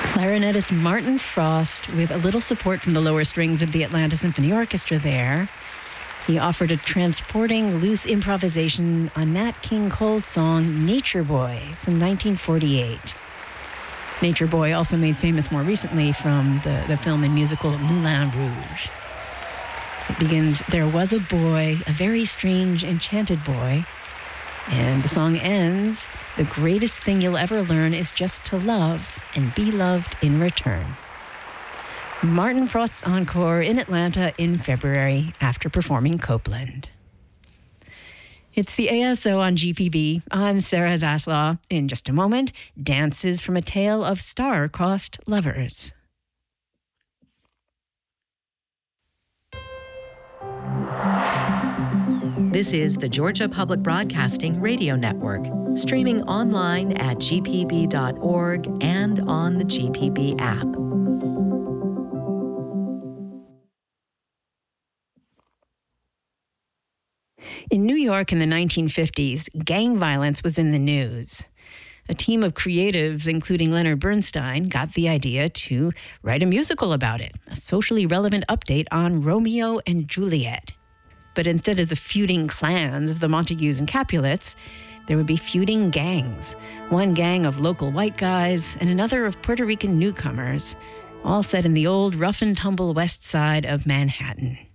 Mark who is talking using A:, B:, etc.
A: Clarinetist Martin Frost, with a little support from the lower strings of the Atlanta Symphony Orchestra there. He offered a transporting, loose improvisation on Nat King Cole's song Nature Boy from 1948. Nature Boy, also made famous more recently from the film and musical Moulin Rouge. It begins, "There was a boy, a very strange, enchanted boy." And the song ends, "The greatest thing you'll ever learn is just to love and be loved in return." Martin Frost's encore in Atlanta in February after performing Copeland. It's the ASO on GPB. I'm Sarah Zaslaw. In just a moment, dances from a tale of star-crossed lovers.
B: This is the Georgia Public Broadcasting Radio Network, streaming online at gpb.org and on the GPB app.
A: In New York in the 1950s, gang violence was in the news. A team of creatives, including Leonard Bernstein, got the idea to write a musical about it, a socially relevant update on Romeo and Juliet. But instead of the feuding clans of the Montagues and Capulets, there would be feuding gangs. One gang of local white guys and another of Puerto Rican newcomers, all set in the old rough and tumble west side of Manhattan.